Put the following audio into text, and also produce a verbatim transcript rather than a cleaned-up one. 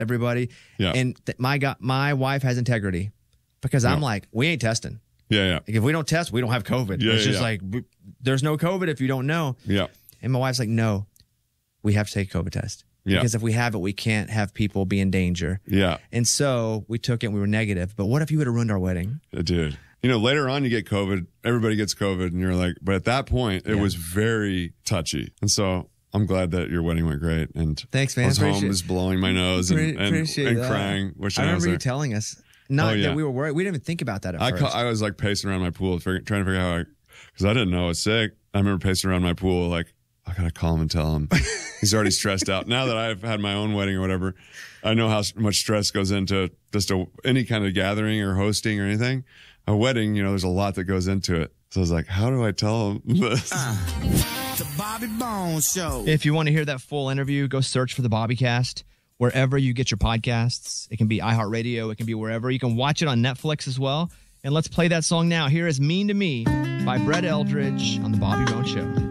everybody. Yeah. And th- my God, my wife has integrity because I'm Yeah. like, we ain't testing. Yeah, yeah. Like if we don't test, we don't have COVID. Yeah, it's yeah, just yeah. like, we, there's no COVID if you don't know. Yeah. And my wife's like, no, we have to take a COVID test. Yeah. Because if we have it, we can't have people be in danger. Yeah. And so we took it and we were negative. But what if you would have ruined our wedding? Uh, Dude. You know, later on you get COVID, everybody gets COVID, and you're like, but at that point, it Yeah. was very touchy. And so I'm glad that your wedding went great. And Thanks, man. I was home, Appreciate- was blowing my nose and, Pre- and, appreciate and that. crying, wishing I I, was remember you there. telling us. Not Oh, yeah. that we were worried. We didn't even think about that at I, first. ca- I was like pacing around my pool, figure, trying to figure out how I, because I didn't know I was sick. I remember pacing around my pool, like, I gotta call him and tell him. He's already stressed out. Now that I've had my own wedding or whatever, I know how s- much stress goes into just a, any kind of gathering or hosting or anything. A wedding, you know, there's a lot that goes into it. So I was like, how do I tell him this? The Bobby Bones Show. If you want to hear that full interview, go search for the Bobbycast wherever you get your podcasts. It can be iHeartRadio. It can be wherever. You can watch it on Netflix as well. And let's play that song now. Here is Mean to Me by Brett Eldridge on the Bobby Bones Show.